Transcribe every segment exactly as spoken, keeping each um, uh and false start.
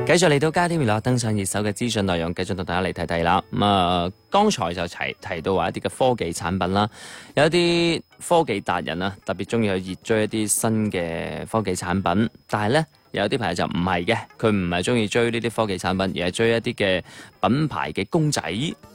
繼續嚟到家庭娛樂登上熱搜嘅資訊內容，繼續同大家嚟睇睇啦。咁、嗯、啊，剛才就提提到話一啲嘅科技產品啦，有一啲科技達人啊，特別中意去熱追一啲新嘅科技產品，但係呢，有啲朋友就唔係嘅，佢唔係中意追呢啲科技產品，而係追一啲嘅品牌嘅公仔。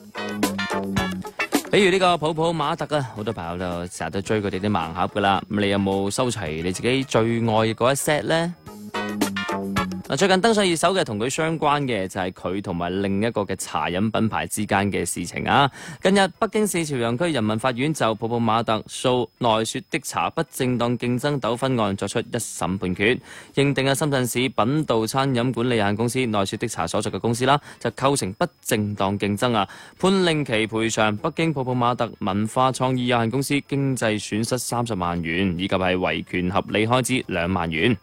比如呢個泡泡瑪特啊，好多朋友就成日都追佢哋啲盲盒噶啦。咁你有冇收齊你自己最愛嘅嗰一 set 呢？最近登上熱搜嘅同佢相關嘅就係佢同埋另一個嘅茶飲品牌之間嘅事情啊！近日北京市朝陽區人民法院就泡泡瑪特訴奈雪的茶不正當競爭糾紛案作出一審判決，認定啊深圳市品道餐飲管理有限公司奈雪的茶所屬嘅公司啦，就構成不正當競爭啊，判令其賠償北京泡泡瑪特文化創意有限公司經濟損失三十萬元，以及係維權合理開支兩萬元。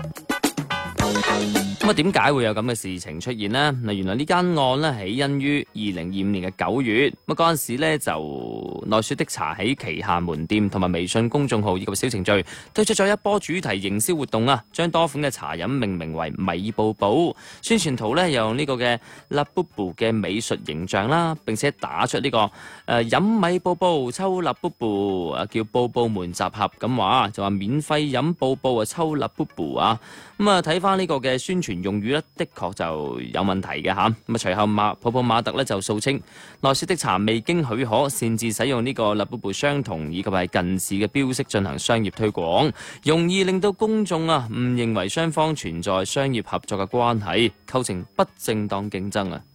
咁啊，點解會有咁嘅事情出現呢？嗱，原來呢間案呢起因於二零二五年嘅九月，咁嗰陣時呢就奈雪的茶喺旗下門店同埋微信公眾號以及小程序推出咗一波主題營銷活動啊，將多款嘅茶飲命名為米布布，宣傳圖呢又用呢個嘅 Labubu 嘅美術形象啦，並且打出呢、這個誒、呃、飲米布布抽 Labubu 啊，叫布布們集合咁話，就話免費飲布布啊抽 Labubu 啊，咁啊睇翻呢個嘅宣傳用語咧，的確就有問題嘅嚇。咁啊，隨後馬泡泡瑪特咧就訴稱，奈雪的茶未經許可擅自使用呢個 Labubu 相同以及係近似嘅標識進行商業推廣，容易令到公眾啊誤認為雙方存在商業合作嘅關係，構成不正當競爭啊。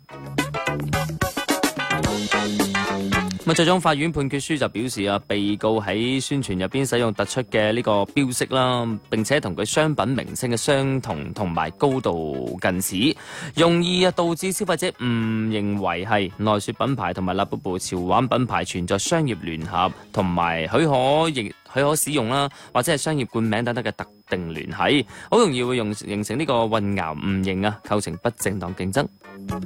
咁最終法院判決書就表示啊，被告喺宣傳入邊使用突出嘅呢個標識啦，並且同佢商品名稱嘅相同同埋高度近似，容易啊導致消費者誤認為係奈雪品牌同埋 Labubu 潮玩品牌存在商業聯合同埋許可認許可使用啦，或者係商業冠名等等嘅特定聯繫，好容易會用形成呢個混淆誤認啊，構成不正當競爭。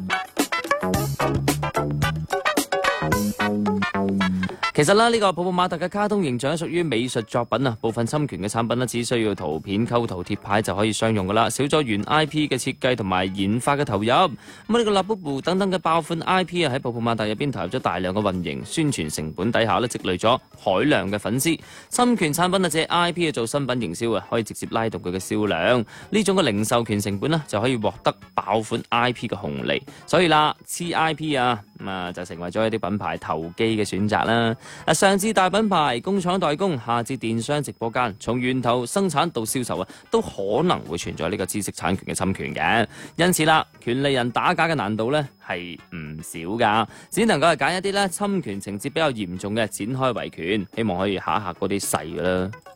其實啦，呢個泡泡瑪特嘅卡通形象屬於美術作品啊，部分侵權嘅產品咧，只需要圖片構圖貼牌就可以商用噶啦，少咗原 I P 嘅設計同埋研發嘅投入。咁呢個 Labubu 等等嘅爆款 I P 啊，喺泡泡瑪特入邊投入咗大量嘅運營宣傳成本底下咧，積累咗海量嘅粉絲。侵權產品啊，借 I P 去做新品營銷啊，可以直接拉動佢嘅銷量。呢種嘅零售權成本呢，就可以獲得爆款 I P 嘅紅利。所以啦，黐 I P 啊，咁啊就成為咗一啲品牌投機嘅選擇啦。啊，上至大品牌工廠代工，下至電商直播間，從源頭生產到銷售啊，都可能會存在呢個知識產權嘅侵權嘅。因此啦，權利人打假嘅難度呢係唔少噶，只能夠係揀一啲咧侵權情節比較嚴重嘅展開維權，希望可以嚇一嚇嗰啲細噶啦。